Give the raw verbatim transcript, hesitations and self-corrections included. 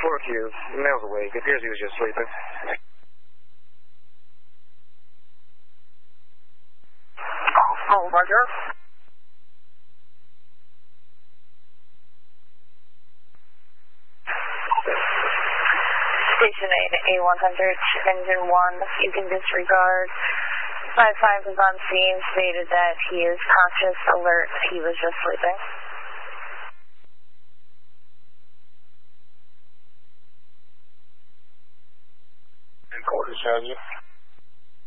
four Q. Male's awake. It appears he was just sleeping. Oh, Roger. Station eight, A one hundred, engine one, you can disregard. five five is on scene, stated that he is conscious, alert, he was just sleeping. And quarter, Sergeant.